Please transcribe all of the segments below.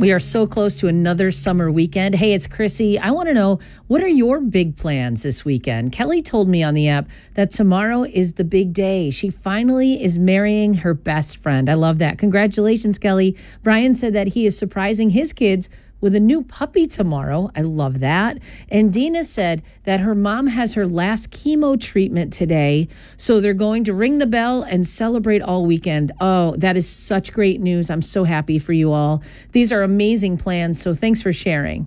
We are so close to another summer weekend. Hey, it's Chrissy. I want to know, what are your big plans this weekend? Kelly told me on the app that tomorrow is the big day. She finally is marrying her best friend. I love that. Congratulations, Kelly. Brian said that he is surprising his kids with a new puppy tomorrow. I love that. And Dina said that her mom has her last chemo treatment today, so they're going to ring the bell and celebrate all weekend. Oh, that is such great news. I'm so happy for you all. These are amazing plans, so thanks for sharing.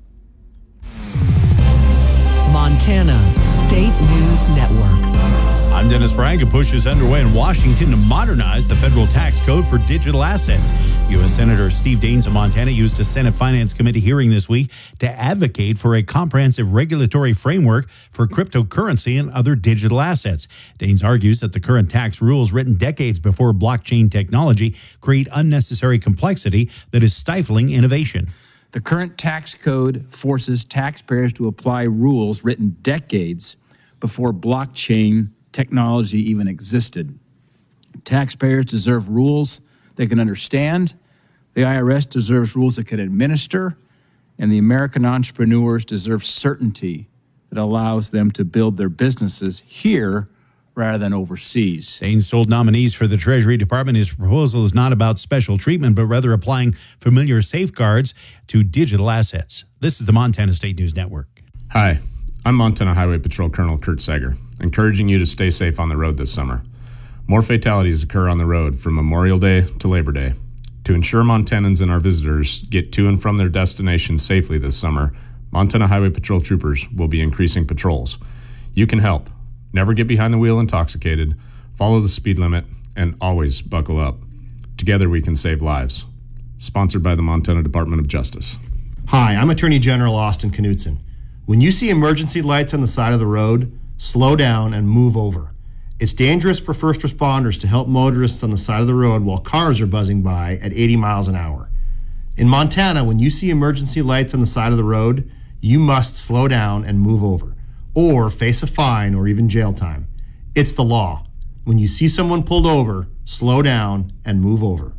Montana State News Network. I'm Dennis Bragg. A push is underway in Washington to modernize the federal tax code for digital assets. U.S. Senator Steve Daines of Montana used a Senate Finance Committee hearing this week to advocate for a comprehensive regulatory framework for cryptocurrency and other digital assets. Daines argues that the current tax rules, written decades before blockchain technology, create unnecessary complexity that is stifling innovation. The current tax code forces taxpayers to apply rules written decades before blockchain technology even existed. Taxpayers deserve rules they can understand, the IRS deserves rules it can administer, and the American entrepreneurs deserve certainty that allows them to build their businesses here rather than overseas. Daines told nominees for the Treasury Department his proposal is not about special treatment, but rather applying familiar safeguards to digital assets. This is the Montana State News Network. Hi, I'm Montana Highway Patrol Colonel Kurt Sager, encouraging you to stay safe on the road this summer. More fatalities occur on the road from Memorial Day to Labor Day. To ensure Montanans and our visitors get to and from their destinations safely this summer, Montana Highway Patrol troopers will be increasing patrols. You can help. Never get behind the wheel intoxicated, follow the speed limit, and always buckle up. Together we can save lives. Sponsored by the Montana Department of Justice. Hi, I'm Attorney General Austin Knudsen. When you see emergency lights on the side of the road, slow down and move over. It's dangerous for first responders to help motorists on the side of the road while cars are buzzing by at 80 miles an hour. In Montana, when you see emergency lights on the side of the road, you must slow down and move over, or face a fine or even jail time. It's the law. When you see someone pulled over, slow down and move over.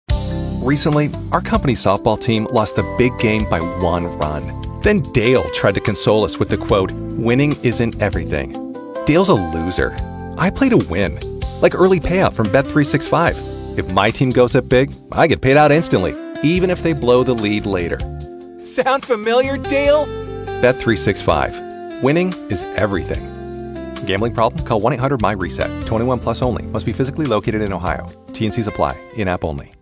Recently, our company's softball team lost the big game by 1 run. Then Dale tried to console us with the quote, "Winning isn't everything." Dale's a loser. I play to win, like early payout from Bet365. If my team goes up big, I get paid out instantly, even if they blow the lead later. Sound familiar, Dale? Bet365. Winning is everything. Gambling problem? Call 1-800-MY-RESET. 21 plus only. Must be physically located in Ohio. T&Cs apply. In-app only.